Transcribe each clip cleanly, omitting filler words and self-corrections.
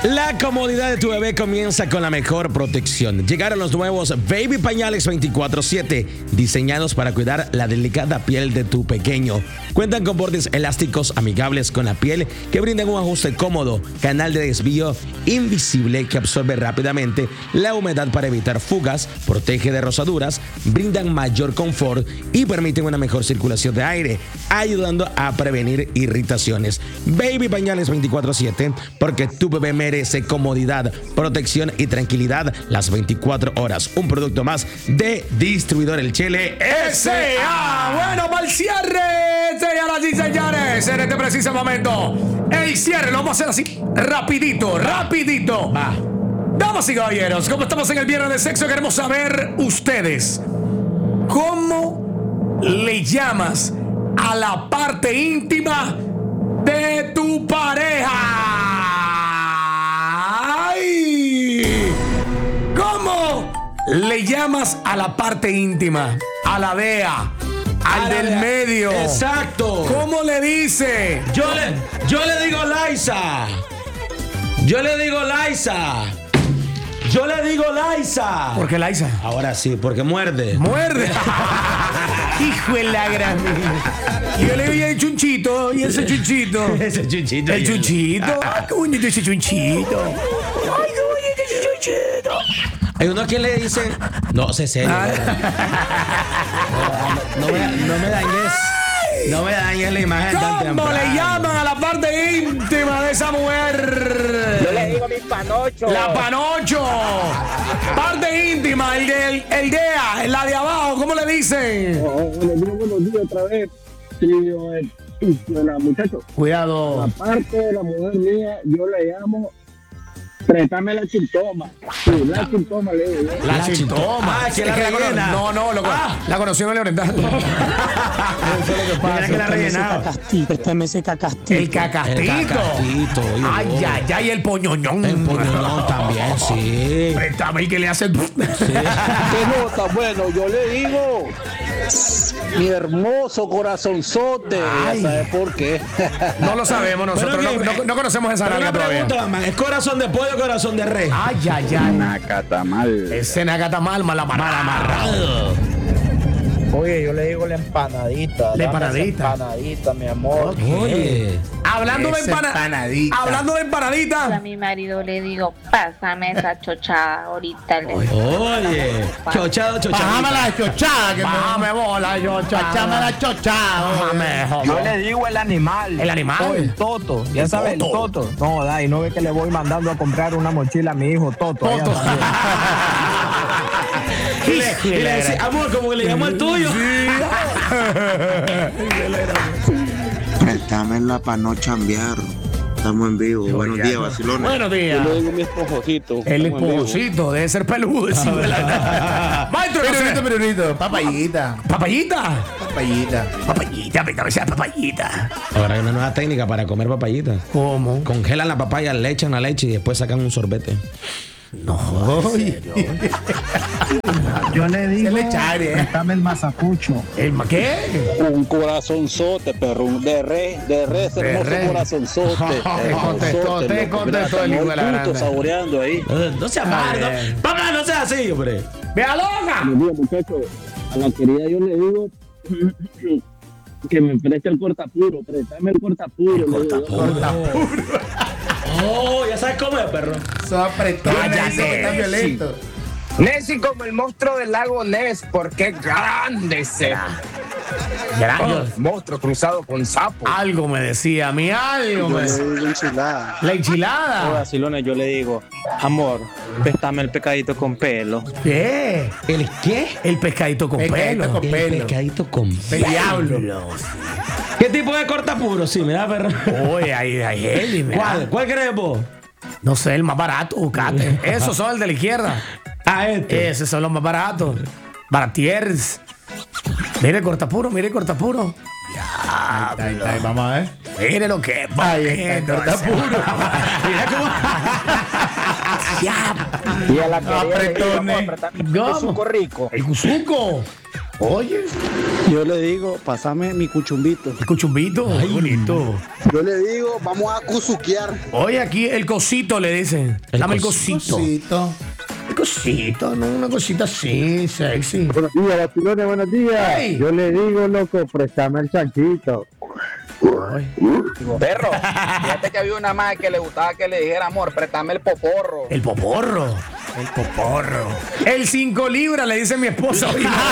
La comodidad de tu bebé comienza con la mejor protección. Llegaron los nuevos Baby Pañales 24/7, diseñados para cuidar la delicada piel de tu pequeño. Cuentan con bordes elásticos amigables con la piel que brindan un ajuste cómodo, canal de desvío invisible que absorbe rápidamente la humedad para evitar fugas, protege de rosaduras, brindan mayor confort y permiten una mejor circulación de aire, ayudando a prevenir irritaciones. Baby Pañales 24/7, porque tu bebé merece comodidad, protección y tranquilidad las 24 horas. Un producto más de Distribuidor El Chele S.A. Bueno, para el cierre, señoras y señores, en este preciso momento, el cierre lo vamos a hacer así, rapidito. Va. Damas y caballeros, como estamos en el viernes de sexo, queremos saber ustedes, ¿cómo le llamas a la parte íntima de tu pareja? ¿Cómo le llamas a la parte íntima? A la DEA, al del medio. Exacto. ¿Cómo le dice? Yo le digo Liza. Yo le digo Liza. ¿Por qué Liza? Ahora sí, porque muerde. Muerde. Hijo de la gran. Y yo le digo el chunchito. Y ese chunchito. Ese chunchito. El chunchito. Ay, qué bonito ese chunchito. Ay, qué bonito ese chunchito. Hay uno que le dice, no sé serio. No me dañes. No me dañes la imagen tan ¿Cómo temprano. le llaman a la parte íntima de esa mujer? Yo le digo mi panocho. La panocho. Parte íntima, el DEA, la de abajo, ¿cómo le dicen? Buenos días otra vez. La muchacho. Cuidado. Aparte de la mujer mía, yo le llamo préstame la chintoma. Sí, la chintoma le digo. La chintoma. Ah, que la rellena. La conoció en el oriental. Eso es lo que pasa. Que la rellenaba. Préstame ese cacastito. El cacastito. Ay, el poñoñón. El poñoñón también, sí. Préstame y que le hace el... ¿Qué nota? Bueno, yo le digo mi hermoso corazonzote. Ay. Ya sabes por qué. No lo sabemos nosotros. Pero No conocemos esa Pero nalga una todavía. pregunta, man. ¿Es corazón de pollo o corazón de res? Ay. Nacatamal. Ese nacatamal mal amarrado. Oye, yo le digo la empanadita. La Dame esa empanadita. empanadita, mi amor. Oye. Hablando de empanadita. Hablando de A empanadita. mi marido le digo, pásame esa chochada ahorita. Oye. Chochado. Bájame la chochada. Bájame bola, chochada. Bájame la chochada. Bájame, Yo le digo el animal. El animal. El toto. Ya sabes, el toto. No, da, y no ve que le voy mandando a comprar una mochila a mi hijo, Toto. allá Toto. también. Y le dice, amor, como que le llamó el tuyo. Préstame para no chambear. Estamos en vivo. Buenos días, vacilones. Buenos Yo días. le digo mi esponjosito. El esponjosito debe ser peludo. Maestro, Pirulito, papayita. ¿Papayita? Papayita. Papayita, esa papayita. Ahora hay una nueva técnica para comer papayitas. ¿Cómo? Congelan la papaya, le echan la leche y después sacan un sorbete. Yo le digo, le echaré. préstame el mazacucho. ¿Qué? Un corazonzote, perro. De res, hermoso res. corazonzote. Te contestó el hijo de la grande. Saboreando ahí. No seas malo. Papá, no seas así, hombre. ¡Vea loca! Buenos días, muchachos. A la querida yo le digo que me preste el cortapuro. Préstame el cortapuro. Oh, ya sabes cómo es, perro. Cállate. Tan violento. Nessie como el monstruo del lago Ness, porque grande será. Grande. Monstruo cruzado con sapo. Algo me decía a mí, algo me decía. enchilada. La enchilada. Vacilones, yo le digo, amor, préstame el pecadito con pelo. ¿Qué? ¿El qué? El pescadito con Pescadito pelo. con El pelo. pescadito con El diablo. ¿Qué tipo de cortapuro? Sí, mira, perro. Oye, hay heavy, mira. ¿Cuál crees vos? No sé, el más barato, buscate. Esos son el de la izquierda. Ah, este. Esos son los más baratos. Baratiers. Mire cortapuro. Ahí, vamos a ver. Mire lo que es. Ahí está, cortapuro. Mira cómo. Y a la querida le digo, Apretones. amor, préstame ¿Cómo? un suco rico. El cuzuco. Oye, Yo le digo, pásame mi cuchumbito. El cuchumbito. Ay, bonito. Yo le digo, vamos a cuzuquear. Oye, aquí el cosito le dicen. Dame el cosito. cosito. El cosito, ¿no? Una cosita así, sexy. Buenos días, vacilones, buenos días. Hey. Yo le digo, loco, préstame el chanchito. Perro, fíjate que había una madre que le gustaba que le dijera, amor, préstame el poporro. El poporro. El poporro. El 5 libras, le dice mi esposa.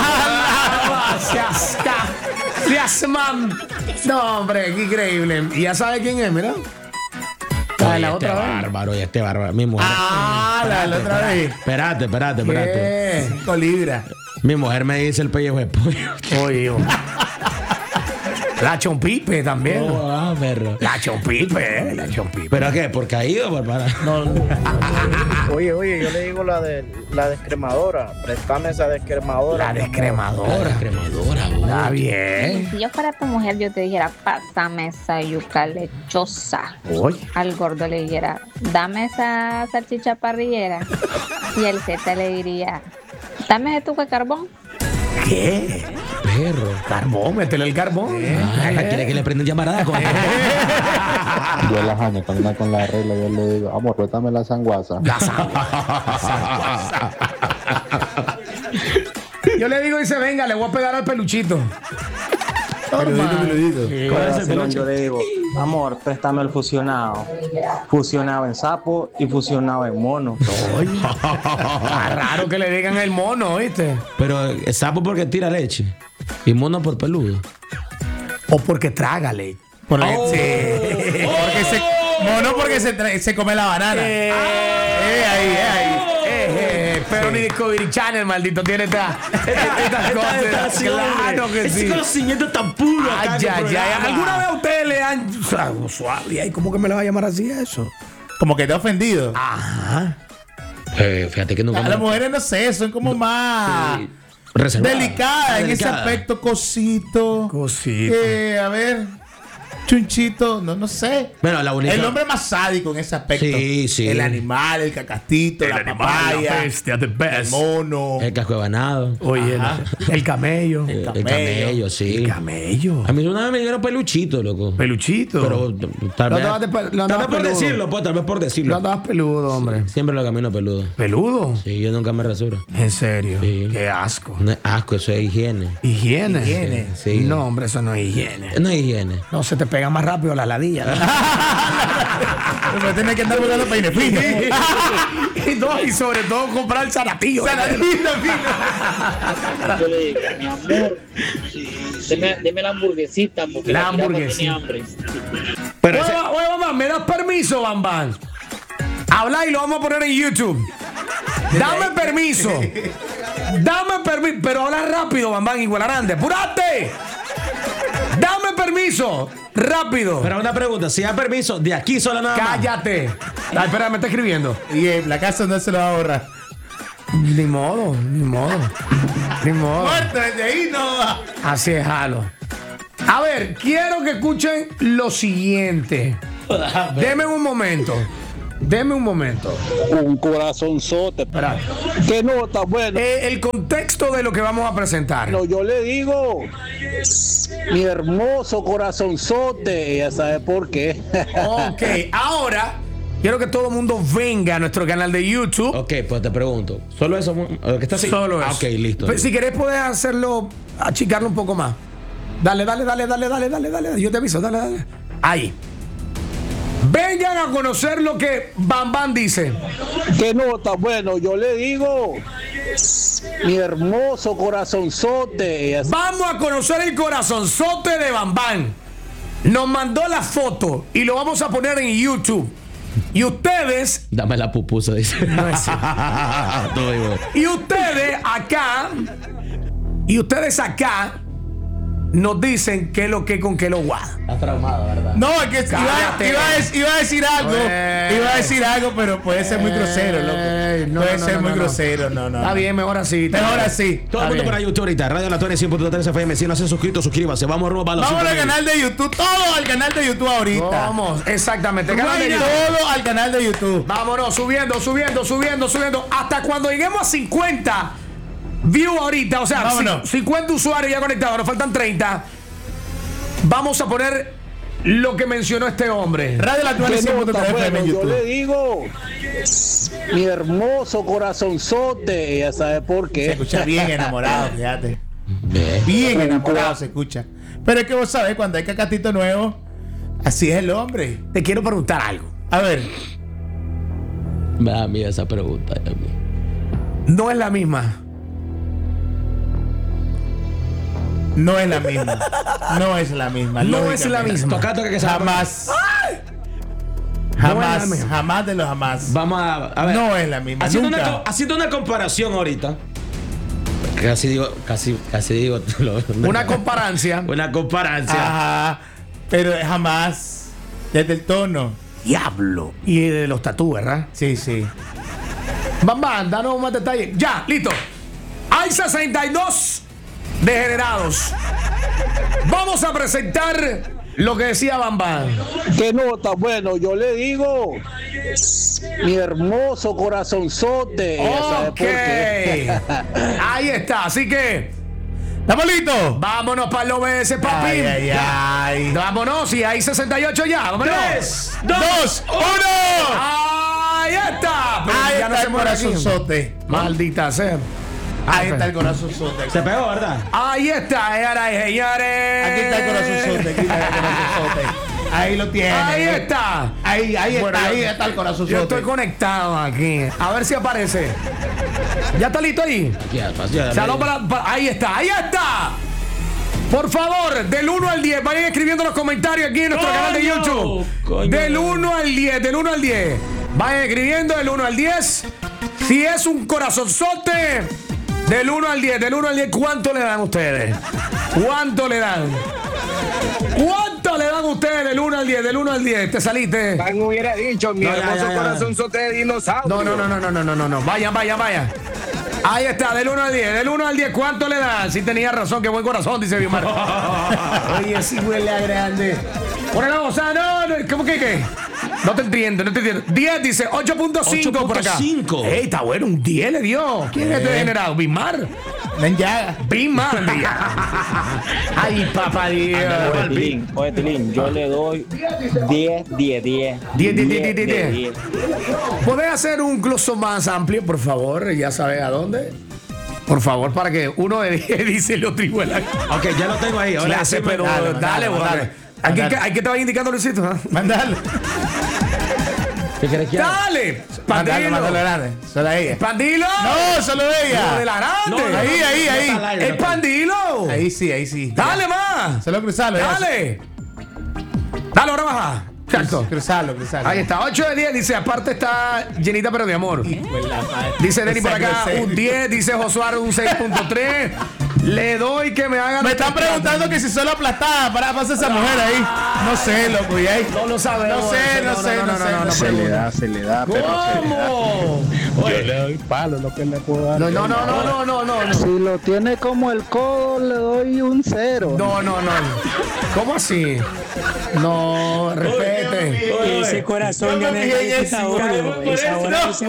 Seas man. No, hombre, qué increíble. Y ya sabe quién es, mira. La otra vez. Bárbaro, ya este bárbaro. Mi mujer. La otra vez. Espérate. ¿Qué? 5 libras. Mi mujer me dice el pellejo de pollo. Oye, la chompipe también. Oh, perro. La chompipe, la chompipe. ¿Pero qué? ¿Por caído? ¿Por para? Oye, yo le digo la descremadora. Préstame esa descremadora. La descremadora. Cremadora, Está bien. Si yo fuera tu mujer, yo te dijera, pásame esa yuca lechosa. Oye. Al gordo le dijera, dame esa salchicha parrillera. Y el Z le diría, dame ese tuco de carbón. ¿Qué? Perro. Carbón, métele el carbón. ¿Quiere que le prenda llamarada con Yo a las años, cuando anda con la regla, yo le digo, amor, préstame la sanguaza. La sangua. Yo le digo, dice, venga, le voy a pegar al peluchito. Peludito. Yo le digo, amor, préstame el fusionado. Fusionado en sapo y fusionado en mono. Está raro que le digan el mono, ¿viste? Pero el sapo porque tira leche. Y mono por peludo. O porque traga leche. Por la porque se come la banana. Ahí. Pero ni Discovery Channel, maldito, tiene estas cosas. Claro que sí. Ese conocimiento tan puro. acá en el programa. ¿Alguna vez a ustedes le han... Suave, ay, ¿cómo que me le va a llamar así a eso? Como que te ha ofendido. Ajá. Fíjate que nunca. A las mujeres no sé, son como más Reservada. delicadas en ese aspecto, cosito. A ver, chunchito, no sé. Bueno, la única. El hombre más sádico en ese aspecto. Sí. El animal, el cacastito, la papaya, el mono. El casco de ganado. Oye, el camello. El camello, sí. El camello. A mí una vez me dieron peluchito, loco. Peluchito. Pero tal Lo vez. andabas Tal vez por peludo. decirlo, pues, tal vez por Lo decirlo. andabas peludo, hombre. Siempre lo camino peludo. ¿Peludo? Sí, yo nunca me rasuro. En serio. Sí. Qué asco. No es asco, eso es higiene. ¿Higiene? Sí. No, hombre, eso no es higiene. No es higiene. No, se te pega más rápido la ladilla. Pero tienes que andar buscando peine fino. Y sobre todo comprar el zaratillo. Yo le digo, mi amor, deme la hamburguesita porque La la tipa hamburguesita. tiene hambre. Pero Oye, mamá, ¿me das permiso, Bam? Habla y lo vamos a poner en YouTube. Dame permiso. Pero habla rápido, Bam, igual grande. ¡Apúrate! Dame permiso. Rápido. Pero una pregunta, si da permiso, de aquí solo nada más. Cállate. Ay, espera, me está escribiendo. Y la casa no se lo va a borrar. Ni modo. Muerto, desde ahí no va. Así es, jalo. A ver, quiero que escuchen lo siguiente. Deme un momento. Un corazonzote. Espera. ¿Qué nota? Bueno, El contexto de lo que vamos a presentar. yo le digo, mi hermoso corazonzote. Ya sabe por qué. Ok, ahora quiero que todo el mundo venga a nuestro canal de YouTube. Ok, pues te pregunto. ¿Solo eso? ¿Que está así? Solo eso. Ok, listo. Pero si querés, podés hacerlo, achicarlo un poco más. Dale. Yo te aviso, dale. Ahí. Vengan a conocer lo que Bam dice. ¿Qué nota? Bueno, yo le digo, mi hermoso corazonzote. Ya sabe. Vamos a conocer el corazonzote de Bam. Nos mandó la foto y lo vamos a poner en YouTube. Y ustedes, Dame la pupusa, dice. No es Todo igual. y ustedes acá nos dicen qué es lo que con qué lo guada. Estás traumado, ¿verdad? No, es que Cállate. iba a decir algo. Iba a decir algo, pero puede ser muy grosero, loco. Puede ser muy grosero, no. Está bien, mejor así. Mejor así. Todo el mundo para YouTube ahorita. Radio La Torre 100.3 FM. Si no se han suscrito, suscríbase. Vamos rumbo a los Vamos 5.000. al canal de YouTube, todo al canal de YouTube ahorita. Vamos, exactamente. Canal de YouTube. Todo al canal de YouTube. Vámonos, subiendo. Hasta cuando lleguemos a 50, view ahorita, o sea, Vámonos. 50 usuarios ya conectados, nos faltan 30. Vamos a poner lo que mencionó este hombre. Radio La Actual ¿Qué 100.3 nota? FM en Bueno, yo YouTube. le digo, mi hermoso corazonzote, ya sabe por Se qué. escucha bien enamorado, fíjate. Bien enamorado se escucha. Pero es que vos sabés, cuando hay cacatito nuevo, así es el hombre. Te quiero preguntar algo. A ver, Me da miedo esa pregunta. Dios mío. No es la misma. no es la misma. No es la misma. No es la lógicamente. misma. Toca que se Jamás. No es la Jamás. misma. Jamás de los jamás. Vamos a ver. No es la misma. Nunca. Haciendo una comparación ahorita. Casi digo. Una comparancia. Una comparancia. Ajá. Pero jamás. Desde el tono. Diablo. Y de los tatús, ¿verdad? Sí, sí. Bambán, danos más detalles. Ya, listo. Hay 62 degenerados. Vamos a presentar lo que decía Bambán. ¿Qué nota? Bueno, yo le digo, mi hermoso corazonzote, ya sabe por Ok. qué. Ahí está. Así que ¿Estamos listos? vámonos para el OBS, papi. Ay, ay, ay. Vámonos. Y hay 68 ya. Vámonos. 3, 2, 1. Ahí está. Pero Ahí ya no está se el muere aquí. corazonzote. Maldita sea. Ahí está el corazonzote. Se pegó, ¿verdad? Ahí está, señoras y señores. Aquí está el corazonzote. Aquí está el corazonzote. Ahí lo tiene. Ahí está. Ahí Bueno, está. Ahí está el corazonzote. Yo estoy conectado aquí. A ver si aparece. ¿Ya está listo ahí? Salud ahí está, ahí está. Por favor, del 1 al 10, vayan escribiendo en los comentarios aquí en nuestro canal de YouTube. Del 1 al 10, del 1 al 10. Vayan escribiendo del 1 al 10. Si es un corazonzote, del 1 al 10, del 1 al 10, ¿cuánto le dan ustedes? ¿Cuánto le dan? ¿Cuánto le dan ustedes del 1 al 10? Del 1 al 10, te saliste. Tan hubiera dicho, mi No, ya, hermoso ya. corazonzote de dinosaurio. No. Vayan. Ahí está, del 1 al 10. Del 1 al 10, ¿cuánto le dan? Sí tenía razón, qué buen corazón, dice Biomar. Oye, sí huele a grande. Bueno, o sea, no, ¿cómo que qué? No te entiendo. 10 dice 8.5 por acá. 8.5. Ey, está bueno, un 10 le dio. ¿Quién es este degenerado? Bimar. Ven ya. Bimar. Ay, papá Dios. Oye, Tilín, yo le doy 10. 10. ¿Podés hacer un close más amplio, por favor? Ya sabes a dónde. Por favor, para que uno de 10 dice el otro igual. Ok, ya lo tengo ahí. Ahora Clase, sí, pero dale. Hay que te vaya indicando, Luisito. ¿Ah? Mándalo. ¿Qué querés que haga? Dale, Pandilo. Mándalo grande. Solo ella. Pandilo. No, solo Lo ella. de la grande. No, Ahí. Es Pandilo. Ahí sí. Dale más. Solo cruzalo. ya. Dale. Dale, ahora baja. Exacto. Cruzalo. Ahí está, 8 de 10. Dice, aparte está llenita, pero de amor. Pues la madre. Dice Denny por acá, Ese. un 10. Dice Josuar, un 6.3. Le doy que me hagan. Me están preguntando que si solo aplastada para pasar esa mujer ahí. No sé, loco. Y ahí. No lo sabemos. No sé. Se le da, ¿Cómo? Yo le doy palo, lo que le puedo dar. No. Si lo tiene como el codo, le doy un 0. No. ¿Cómo así? No, respete. Ese corazón ya necesita oro. Esa hora ese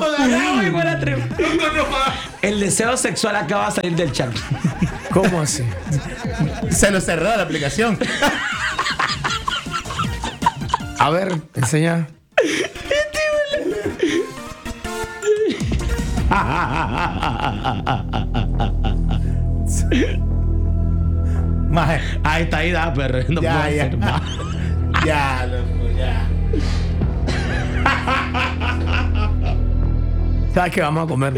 El deseo sexual acaba de salir del chat. ¿Cómo así? Se lo cerró la aplicación. A ver, enseña. Maje. Ahí está, ahí da, perro. No puedo hacer más. Ya, loco, ya. ¿Sabes qué vamos a comer?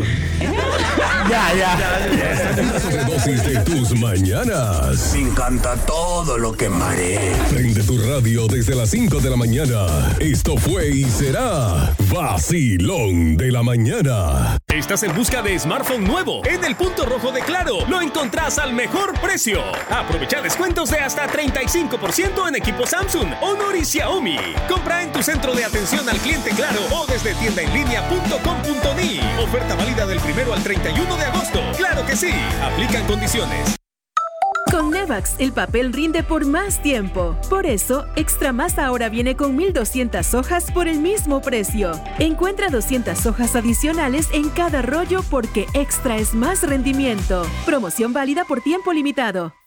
Dosis de tus mañanas. Me encanta todo lo que marea. Prende tu radio desde las 5 de la mañana. Esto fue y será Vacilón de la Mañana. ¿Estás en busca de smartphone nuevo? En el punto rojo de Claro lo encontrás al mejor precio. Aprovecha descuentos de hasta 35% en equipos Samsung, Honor y Xiaomi. Compra en tu centro de atención al cliente Claro o desde tiendaenlinea.com.ni. Oferta válida del 1 al 31 de agosto. ¡Claro que sí! Aplican condiciones. Con Nevax, el papel rinde por más tiempo. Por eso, Extra Más ahora viene con 1,200 hojas por el mismo precio. Encuentra 200 hojas adicionales en cada rollo porque Extra es más rendimiento. Promoción válida por tiempo limitado.